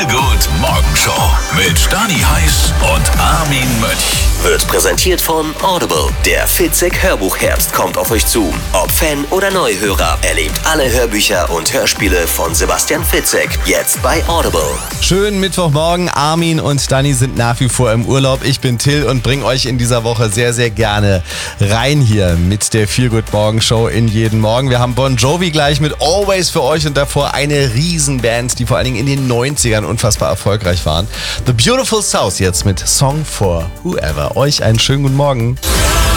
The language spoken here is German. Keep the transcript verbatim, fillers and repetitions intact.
Feelgood Morgenshow mit Stani Heiß und Armin Mönch. Wird präsentiert von Audible. Der Fitzek Hörbuchherbst kommt auf euch zu. Ob Fan oder Neuhörer, erlebt alle Hörbücher und Hörspiele von Sebastian Fitzek. Jetzt bei Audible. Schönen Mittwochmorgen. Armin und Dani sind nach wie vor im Urlaub. Ich bin Till und bringe euch in dieser Woche sehr, sehr gerne rein hier mit der Feelgood Morgenshow in jeden Morgen. Wir haben Bon Jovi gleich mit Always für euch und davor eine Riesenband, die vor allen Dingen in den neunzigern unfassbar erfolgreich waren. The Beautiful South jetzt mit Song for Whoever. Euch einen schönen guten Morgen.